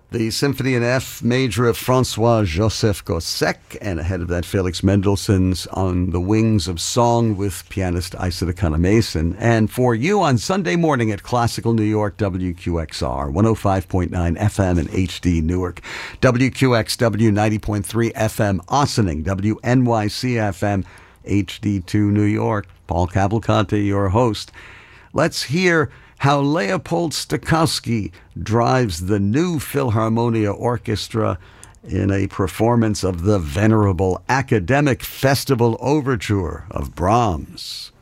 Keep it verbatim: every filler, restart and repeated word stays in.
The Symphony in F Major of Francois-Joseph Gossec, and ahead of that, Felix Mendelssohn's On the Wings of Song with pianist Isata Kana-Mason. And for you on Sunday morning at Classical New York, W Q X R, one oh five point nine F M and H D Newark, W Q X W ninety point three F M Ossining, W N Y C F M, H D two New York. Paul Cavalcante, your host. Let's hear how Leopold Stokowski drives the new Philharmonia Orchestra in a performance of the venerable Academic Festival Overture of Brahms.